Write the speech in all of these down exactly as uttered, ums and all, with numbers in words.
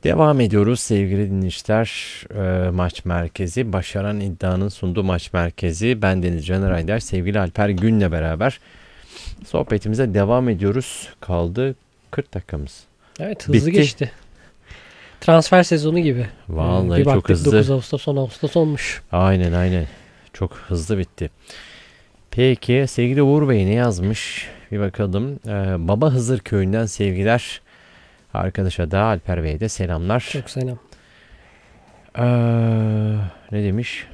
Devam ediyoruz sevgili dinleyiciler. Ee, maç merkezi, Başaran İddia'nın sunduğu maç merkezi. Ben Deniz Caner Ayder, sevgili Alper Gün'le beraber sohbetimize devam ediyoruz. Kaldı kırk dakikamız. Evet, hızlı Bitti. geçti. Transfer sezonu gibi. Vallahi bir çok baktık, hızlı. dokuz Ağustos on Ağustos olmuş. Aynen aynen. Çok hızlı bitti. Peki sevgili Uğur Bey ne yazmış? Bir bakalım. Ee, Baba Hızır Köyü'nden sevgiler. Arkadaşa da Alper Bey'e de selamlar. Çok selam. Ee, ne demiş?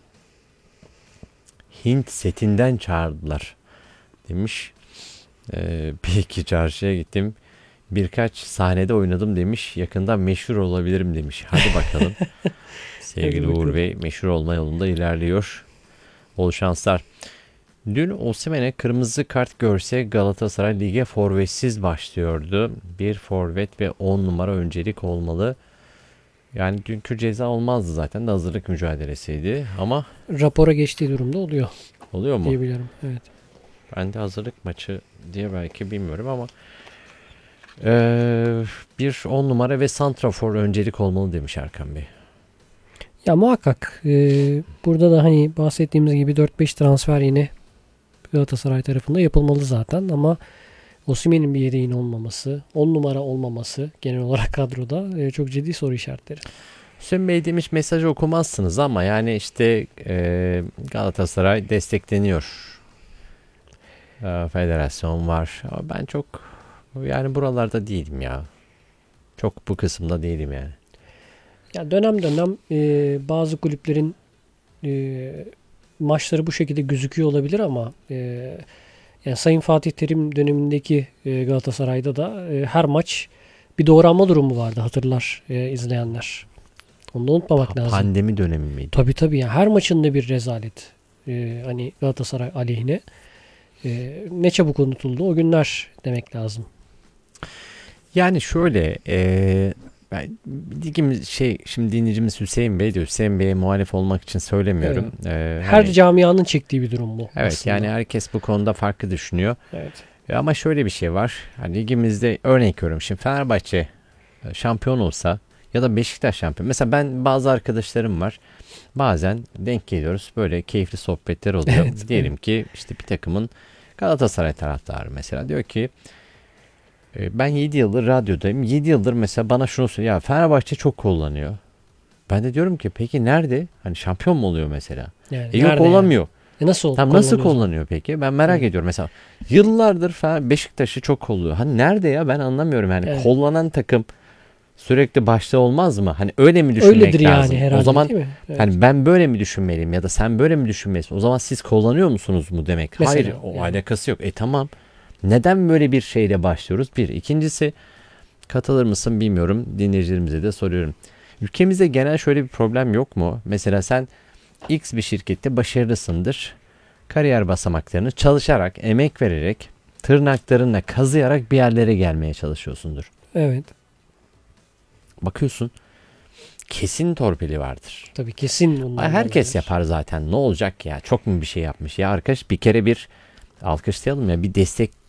Hint setinden çağırdılar demiş. Ee, bir iki çarşıya gittim. Birkaç sahnede oynadım demiş. Yakında meşhur olabilirim demiş. Hadi bakalım. Sevgili Hadi Uğur bakalım. Bey meşhur olma yolunda ilerliyor. Bol şanslar. Dün Osimhen'e kırmızı kart görse Galatasaray lige forvetsiz başlıyordu. Bir forvet ve on numara öncelik olmalı. Yani dünkü ceza olmazdı zaten de hazırlık mücadelesiydi ama Rapora geçtiği durumda oluyor oluyor mu? diyebiliyorum. Evet. Ben de hazırlık maçı diye belki bilmiyorum ama ee, bir on numara ve santrafor öncelik olmalı demiş Erkan Bey. Ya muhakkak e, burada da hani bahsettiğimiz gibi dört beş transfer yine Galatasaray tarafında yapılmalı zaten ama Osimhen'in bir yedeğin olmaması, on numara olmaması genel olarak kadroda e, çok ciddi soru işaretleri. Hüseyin Bey demiş mesajı okumazsınız ama yani işte e, Galatasaray destekleniyor. E, federasyon var. Ama ben çok yani buralarda değilim ya. Çok bu kısımda değilim yani. Ya dönem dönem e, bazı kulüplerin e, maçları bu şekilde gözüküyor olabilir ama e, yani Sayın Fatih Terim dönemindeki e, Galatasaray'da da e, her maç bir doğranma durumu vardı, hatırlar e, izleyenler. Onu da unutmamak Pa- lazım. Pandemi dönemi miydi? Tabii tabii yani her maçında bir rezalet. E, hani Galatasaray aleyhine. E, ne çabuk unutuldu o günler demek lazım. Yani şöyle e, ben, ligimiz şey şimdi dinleyicimiz Hüseyin Bey diyor. Hüseyin Bey'e muhalif olmak için söylemiyorum. E, Her hani- camianın çektiği bir durum bu. Evet aslında. yani herkes bu konuda farklı düşünüyor. Evet. E, Ama şöyle bir şey var. Hani ligimizde örnek veriyorum. Şimdi Fenerbahçe e, şampiyon olsa ya da Beşiktaş şampiyon. Mesela ben bazı arkadaşlarım var. Bazen denk geliyoruz. Böyle keyifli sohbetler oluyor. Evet, Diyelim ki işte bir takımın Galatasaray taraftarı mesela diyor ki e, ben yedi yıldır radyodayım. yedi yıldır mesela bana şunu söylüyor. Ya Fenerbahçe çok kullanıyor. Ben de diyorum ki peki nerede? Hani şampiyon mu oluyor mesela? Yani E yok nerede olamıyor. yani? E nasıl oldu? Tam nasıl Kullanıyoruz. kullanıyor peki? Ben merak Evet. ediyorum. Mesela yıllardır falan Beşiktaş'ı çok kolluyor. Hani nerede ya? Ben anlamıyorum. Yani Evet. kollanan takım sürekli başta olmaz mı? Hani öyle mi düşünmek Öyledir lazım? yani herhalde, O zaman değil mi? Evet. hani ben böyle mi düşünmeliyim ya da sen böyle mi düşünmelisin? O zaman siz kullanıyor musunuz mu demek? Mesela, Hayır, o yani. alakası yok. E tamam. Neden böyle bir şeyle başlıyoruz? Bir. İkincisi, katılır mısın bilmiyorum. Dinleyicilerimize de soruyorum. Ülkemizde genel şöyle bir problem yok mu? Mesela sen X bir şirkette başarılısındır. Kariyer basamaklarını çalışarak, emek vererek, tırnaklarınla kazıyarak bir yerlere gelmeye çalışıyorsundur. Evet. Bakıyorsun kesin torpili vardır. Tabii kesin bundan. Ay, herkes olabilir. yapar zaten. Ne olacak ya? Çok mu bir şey yapmış? Ya arkadaş bir kere bir alkışlayalım ya. Bir destek